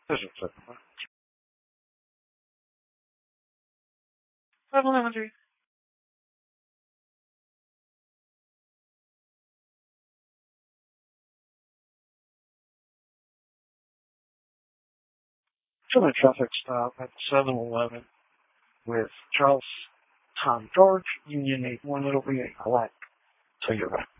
This is it. 511. To a traffic stop at 7-Eleven with Charles Tom George, Union 81, it'll be a black Toyota.